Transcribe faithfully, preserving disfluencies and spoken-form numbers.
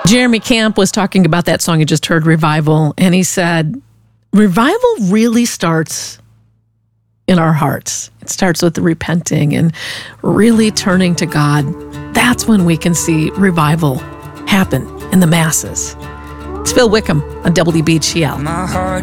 Jeremy Camp was talking about that song you just heard, Revival, and he said, revival really starts in our hearts. It starts with the repenting and really turning to God. That's when we can see revival happen in the masses. It's Phil Wickham on W B G L. My heart